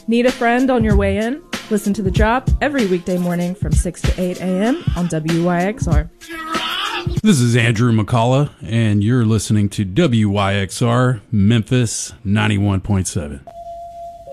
Need a friend on your way in? Listen to The Drop every weekday morning from 6 to 8 a.m. on WYXR. This is Andrew McCullough, and you're listening to WYXR Memphis 91.7.